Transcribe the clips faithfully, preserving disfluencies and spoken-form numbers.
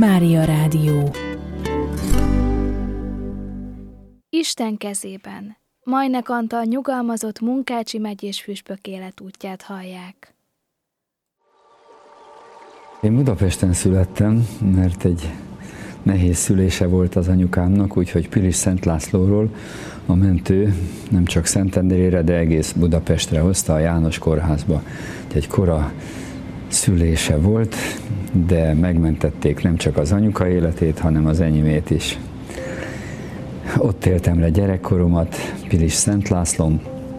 Mária Rádió. Isten kezében. Majnek Antal nyugalmazott Munkácsi megyés püspök életútját hallják. Én Budapesten születtem, mert egy nehéz szülése volt az anyukámnak, úgyhogy Pilis Szent Lászlóról a mentő nem csak Szentendrére, de egész Budapestre hozta, a János kórházba. Egy kora szülése volt, de megmentették nem csak az anyuka életét, hanem az enyémét is. Ott éltem le gyerekkoromat, Pilis Szent Lászlón,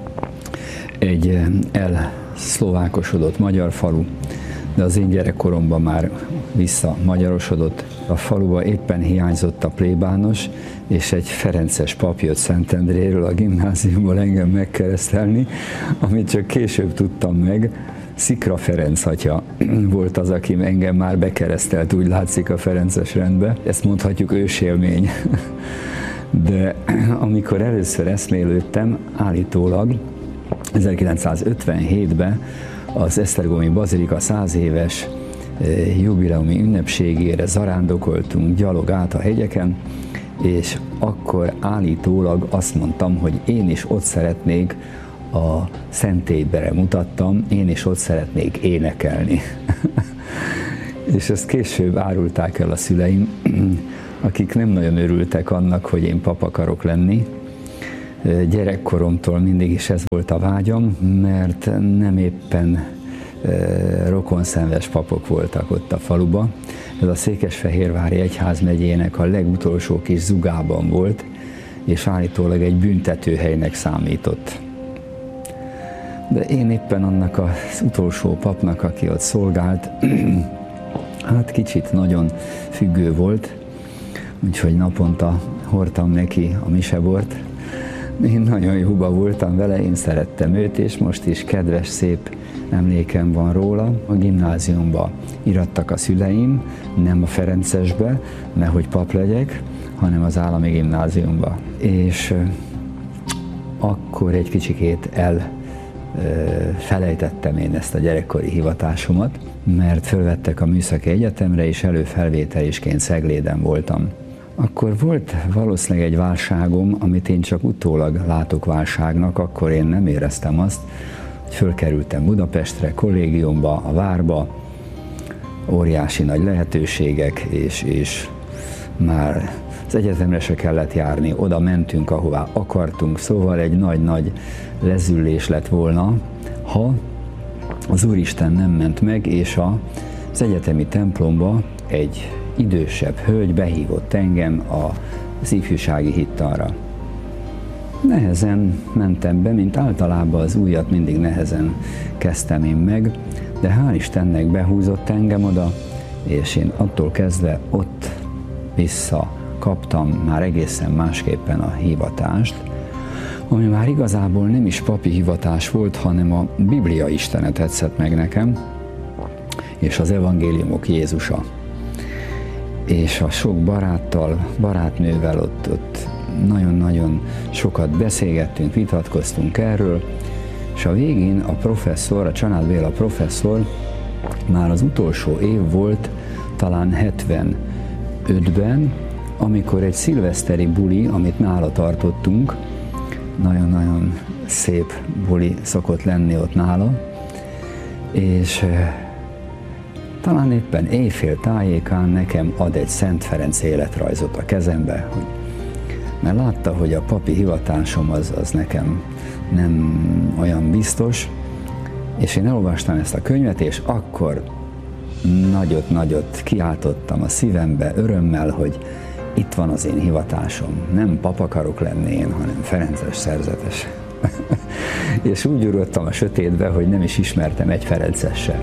egy elszlovákosodott magyar falu, de az én gyerekkoromban már vissza magyarosodott. A faluba éppen hiányzott a plébános, és egy ferences pap jött Szentendréről a gimnáziumból engem megkeresztelni, amit csak később tudtam meg. Szikra Ferenc atya volt az, aki engem már bekeresztelt, úgy látszik, a ferences rendbe. Ezt mondhatjuk ősélmény. De amikor először eszmélődtem, állítólag ezerkilencszázötvenhétben az esztergomi bazilika száz éves jubileumi ünnepségére zarándokoltunk gyalog át a hegyeken, és akkor állítólag azt mondtam, hogy én is ott szeretnék, a szentélybe mutattam, én is ott szeretnék énekelni. És ezt később árulták el a szüleim, akik nem nagyon örültek annak, hogy én pap akarok lenni. Gyerekkoromtól mindig is ez volt a vágyam, mert nem éppen rokonszenves papok voltak ott a faluba. Ez a Székesfehérvári Egyházmegyének a legutolsó kis zugában volt, és állítólag egy büntetőhelynek számított. De én éppen annak az utolsó papnak, aki ott szolgált, hát kicsit nagyon függő volt, úgyhogy naponta hordtam neki a misebort. Én nagyon jóba voltam vele, én szerettem őt, és most is kedves, szép emlékem van róla. A gimnáziumba irattak a szüleim, nem a ferencesbe, nehogy pap legyek, hanem az állami gimnáziumba. És akkor egy kicsikét el felejtettem én ezt a gyerekkori hivatásomat, mert fölvettek a Műszaki Egyetemre, és előfelvételisként Szegléden voltam. Akkor volt valószínűleg egy válságom, amit én csak utólag látok válságnak, akkor én nem éreztem azt, hogy fölkerültem Budapestre, kollégiumba, a várba, óriási nagy lehetőségek, és, és már az egyetemre se kellett járni, oda mentünk, ahová akartunk, szóval egy nagy-nagy lezüllés lett volna, ha az Úristen nem ment meg, és az egyetemi templomba egy idősebb hölgy behívott engem az ifjúsági hittanra. Nehezen mentem be, mint általában az újat mindig nehezen kezdtem én meg, de hál' Istennek behúzott engem oda, és én attól kezdve ott vissza kaptam már egészen másképpen a hivatást, ami már igazából nem is papi hivatás volt, hanem a Biblia Istene tetszett meg nekem, és az evangéliumok Jézusa. És a sok baráttal, barátnővel ott, ott nagyon-nagyon sokat beszélgettünk, vitatkoztunk erről, és a végén a professzor, a Csanád Béla professzor már az utolsó év volt, talán hetvenötben, amikor egy szilveszteri buli, amit nála tartottunk, nagyon-nagyon szép buli szokott lenni ott nála, és talán éppen éjfél tájékán nekem ad egy Szent Ferenc életrajzot a kezembe, hogy, mert látta, hogy a papi hivatásom az, az nekem nem olyan biztos, és én elolvastam ezt a könyvet, és akkor nagyot-nagyot kiáltottam a szívembe örömmel, hogy itt van az én hivatásom. Nem pap akarok lenni én, hanem ferences szerzetes. És úgy ugrottam a sötétbe, hogy nem is ismertem egy ferences se.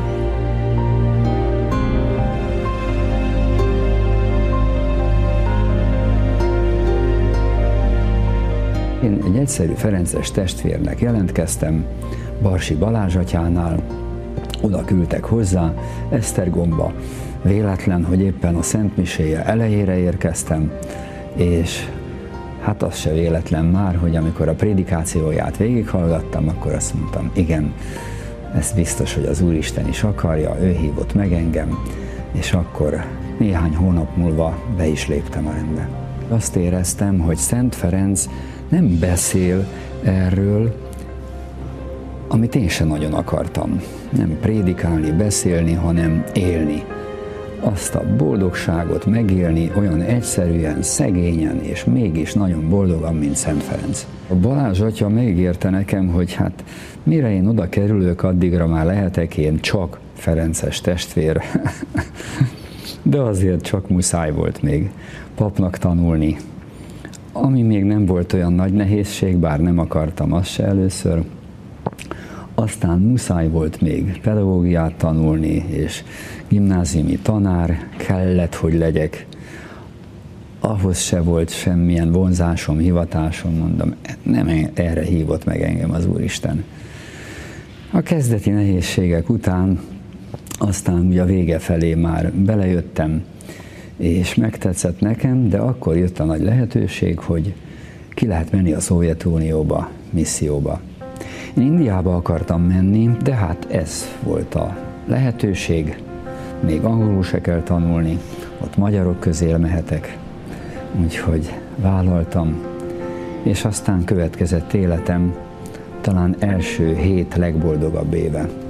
Én egy egyszerű ferences testvérnek jelentkeztem, Barsi Balázs atyánál, oda küldtek hozzá, Esztergomba. Véletlen, hogy éppen a Szent Miséje elejére érkeztem, és hát az se véletlen már, hogy amikor a prédikációját végighallgattam, akkor azt mondtam, igen, ez biztos, hogy az Úristen is akarja, ő hívott meg engem, és akkor néhány hónap múlva be is léptem a rendbe. Azt éreztem, hogy Szent Ferenc nem beszél erről, amit én sem nagyon akartam. Nem prédikálni, beszélni, hanem élni. Azt a boldogságot megélni olyan egyszerűen, szegényen, és mégis nagyon boldogan, mint Szent Ferenc. A Balázs atya megígérte nekem, hogy hát mire én oda kerülök, addigra már lehetek én csak ferences testvér. De azért csak muszáj volt még papnak tanulni. Ami még nem volt olyan nagy nehézség, bár nem akartam azt se először, aztán muszáj volt még pedagógiát tanulni, és gimnáziumi tanár kellett, hogy legyek. Ahhoz se volt semmilyen vonzásom, hivatásom, mondom, nem erre hívott meg engem az Úristen. A kezdeti nehézségek után, aztán ugye a vége felé már belejöttem, és megtetszett nekem, de akkor jött a nagy lehetőség, hogy ki lehet menni a Szovjetunióba, misszióba. Én Indiába akartam menni, de hát ez volt a lehetőség, még angolul se kell tanulni, ott magyarok közé mehetek, úgyhogy vállaltam, és aztán következett életem talán első hét legboldogabb éve.